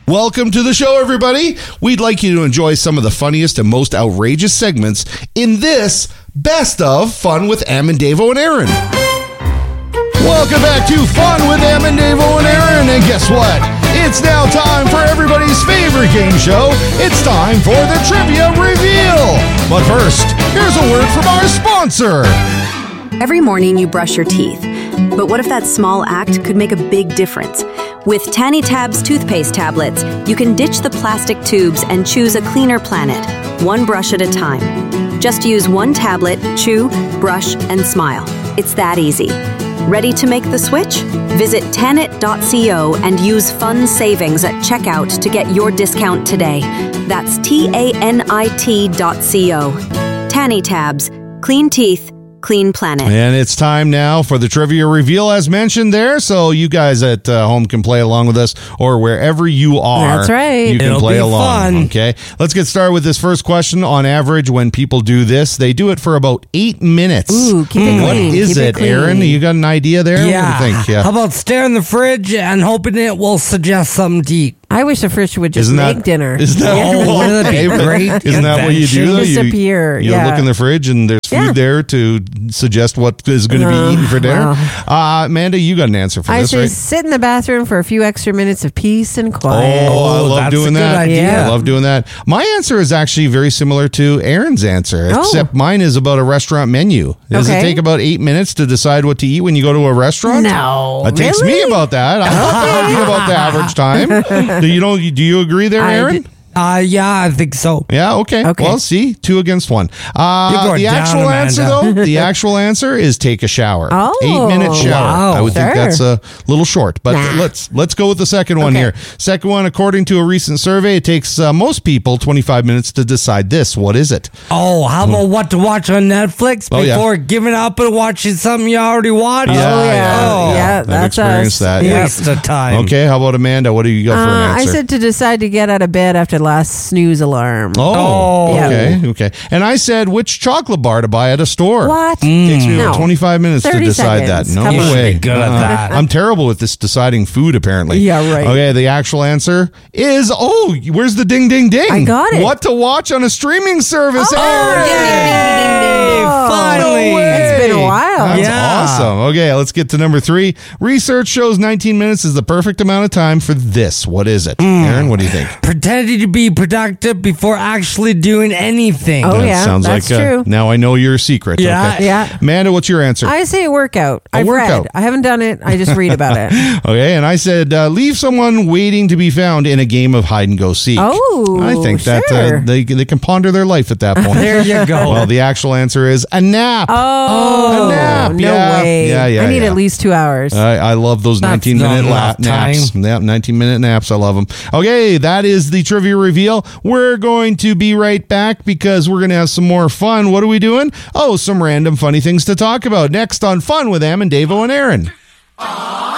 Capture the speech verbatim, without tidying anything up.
Welcome to the show, everybody. We'd like you to enjoy some of the funniest and most outrageous segments in this Best of Fun with Am and Davo and Aaron. Welcome back to Fun with Am and Davo and Aaron. And guess what? It's now time for everybody's favorite game show. It's time for the Trivia Reveal. But first, here's a word from our sponsor. Every morning you brush your teeth. But what if that small act could make a big difference? With Tanny Tabs toothpaste tablets, you can ditch the plastic tubes and choose a cleaner planet, one brush at a time. Just use one tablet, chew, brush, and smile. It's that easy. Ready to make the switch? Visit tanit dot co and use fun savings at checkout to get your discount today. That's T A N I T dot co. Tanny Tabs. Clean teeth. Clean planet. And it's time now for the Trivia Reveal, as mentioned there. So you guys at uh, home can play along with us, or wherever you are. That's right. You can It'll play be along. fun. Okay. Let's get started with this first question. On average, when people do this, they do it for about eight minutes. Ooh, keep it What clean. is Keep it, clean. Aaron? You got an idea there? Yeah. What do you think? Yeah. How about stare in the fridge and hoping it will suggest something to eat? I wish the fridge would just Isn't make that, dinner. Isn't that, Yeah. oh, Wouldn't that be okay, but great Isn't that what you do? Though? You, Disappear, you yeah. look in the fridge and there's food Yeah. there to suggest what is going to be Uh, eaten for dinner. well. Uh, Amanda, you got an answer for I this, say right? sit in the bathroom for a few extra minutes of peace and quiet. Oh, I Oh, love that's doing a good that. idea. I love doing that. My answer is actually very similar to Aaron's answer, Oh. except mine is about a restaurant menu. Does Okay. it take about eight minutes to decide what to eat when you go to a restaurant? No, It takes me really? about that. I thought that would be about the average time. Do you know? Do you agree there, I Aaron? did- Uh, yeah, I think so. Yeah, okay. Okay. Well, see, two against one. Uh, You're going the down, actual answer, Amanda. though, the actual answer is take a shower. Oh, Eight minute shower. wow. I would think Sure. that's a little short, but Nah. let's let's go with the second one Okay. here. Second one, according to a recent survey, it takes uh, most people twenty-five minutes to decide this. What is it? Oh, how about what to watch on Netflix Oh, yeah. before giving up and watching something you already watched? Yeah, Oh, yeah. yeah. Yeah, I've that's experienced us. that. Yeah. Waste of time. Okay, how about Amanda? What do you got for Uh, an I answer? said to decide to get out of bed after the last snooze alarm. Oh, Oh. okay, okay. And I said which chocolate bar to buy at a store. What? Takes me about No. twenty-five minutes to thirty decide seconds. that. No Come on. You should way. be good at Uh, that. I'm terrible with this deciding food, apparently. Yeah, right. Okay, the actual answer is, oh, where's the ding, ding, ding? I got it. What to watch on a streaming service. Oh, Aaron! Yay! Oh. Finally. No way. It's been a while. That's Yeah. awesome. Okay, let's get to number three. Research shows nineteen minutes is the perfect amount of time for this. What is it? Hmm. Aaron, what do you think? Pretending to be productive before actually doing anything. Oh, That yeah, sounds that's like uh, true. now I know your secret. Yeah. Okay. Yeah. Amanda, what's your answer? I say workout. A I've workout. read. I haven't done it. I just read about it. Okay, and I said uh, leave someone waiting to be found in a game of hide and go seek. Oh, I think that uh, sure. they they can ponder their life at that point. There you go. Well, the actual answer is a nap. Oh, a nap. no Yeah. way. Yeah, yeah, I need yeah. at least two hours. I, I love those That's nineteen minute not lap enough naps. time. Yeah, nineteen minute naps. I love them. Okay, that is the trivia reveal. We're going to be right back because we're going to have some more fun. What are we doing? Oh, some random funny things to talk about next on Fun with Am and Davo and Aaron.